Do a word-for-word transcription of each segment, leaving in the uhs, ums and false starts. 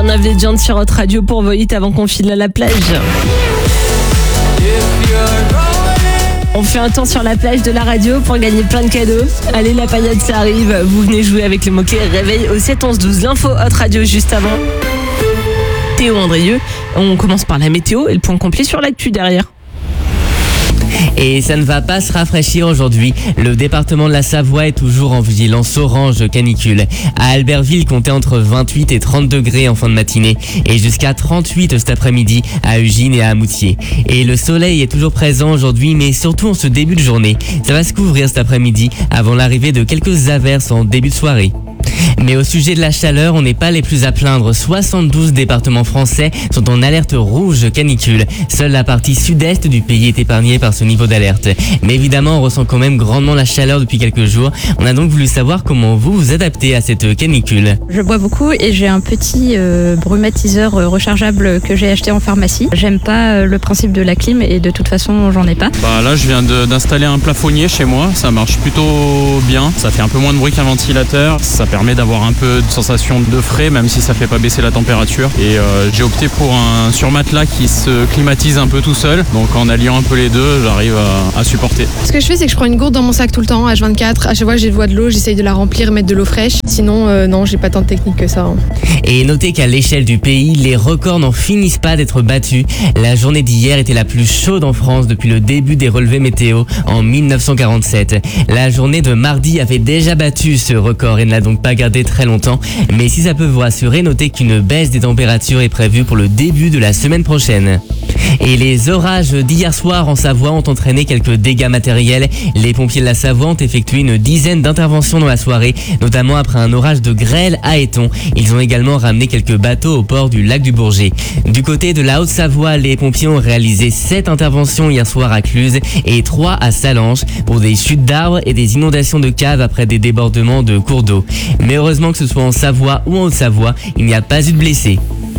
Son of Legend sur Hot Radio pour vos hits avant qu'on file à la plage. On fait un tour sur la plage de la radio pour gagner plein de cadeaux. Allez, la paillade, ça arrive. Vous venez jouer avec le mot-clé réveil au sept onze douze. L'info Hot Radio juste avant. Théo Andrieux. On commence par la météo et le point complet sur l'actu derrière. Et ça ne va pas se rafraîchir aujourd'hui. Le département de la Savoie est toujours en vigilance orange canicule. À Albertville, comptez entre vingt-huit et trente degrés en fin de matinée et jusqu'à trente-huit cet après-midi à Ugine et à Moutier. Et le soleil est toujours présent aujourd'hui, mais surtout en ce début de journée. Ça va se couvrir cet après-midi avant l'arrivée de quelques averses en début de soirée. Mais au sujet de la chaleur, on n'est pas les plus à plaindre. soixante-douze départements français sont en alerte rouge canicule. Seule la partie sud-est du pays est épargnée par ce niveau d'alerte. Mais évidemment, on ressent quand même grandement la chaleur depuis quelques jours. On a donc voulu savoir comment vous vous adaptez à cette canicule. Je bois beaucoup et j'ai un petit euh, brumatiseur rechargeable que j'ai acheté en pharmacie. J'aime pas euh, le principe de la clim et de toute façon, j'en ai pas. Bah là, je viens de, d'installer un plafonnier chez moi. Ça marche plutôt bien. Ça fait un peu moins de bruit qu'un ventilateur. Ça permet d'avoir un peu de sensation de frais, même si ça fait pas baisser la température. Et euh, j'ai opté pour un surmatelas qui se climatise un peu tout seul. Donc en alliant un peu les deux, j'arrive à, à supporter. Ce que je fais, c'est que je prends une gourde dans mon sac tout le temps, H vingt-quatre. À chaque fois que j'ai besoin de l'eau, j'essaye de la remplir, mettre de l'eau fraîche. Sinon, euh, non, j'ai pas tant de technique que ça. Hein. Et notez qu'à l'échelle du pays, les records n'en finissent pas d'être battus. La journée d'hier était la plus chaude en France depuis le début des relevés météo en mille neuf cent quarante-sept. La journée de mardi avait déjà battu ce record et ne l'a donc pas gardé très longtemps. Mais si ça peut vous rassurer, notez qu'une baisse des températures est prévue pour le début de la semaine prochaine. Et les orages d'hier soir en Savoie ont entraîné quelques dégâts matériels. Les pompiers de la Savoie ont effectué une dizaine d'interventions dans la soirée, notamment après un orage de grêle à Éton. Ils ont également ramené quelques bateaux au port du lac du Bourget. Du côté de la Haute-Savoie, les pompiers ont réalisé sept interventions hier soir à Cluse et trois à Salanches pour des chutes d'arbres et des inondations de caves après des débordements de cours d'eau. Mais heureusement que ce soit en Savoie ou en Haute-Savoie, il n'y a pas eu de blessés.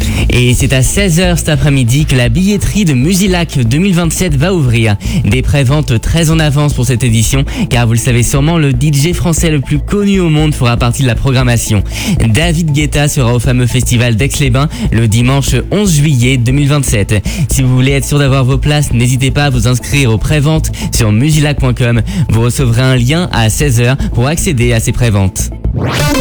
Et c'est à seize heures cet après-midi que la billetterie de Musilac deux mille vingt-sept va ouvrir. Des préventes très en avance pour cette édition, car vous le savez sûrement, le D J français le plus connu au monde fera partie de la programmation. David Guetta sera au fameux festival d'Aix-les-Bains le dimanche onze juillet deux mille vingt-sept. Si vous voulez être sûr d'avoir vos places, n'hésitez pas à vous inscrire aux préventes sur musilac point com. Vous recevrez un lien à seize heures pour accéder à ces préventes.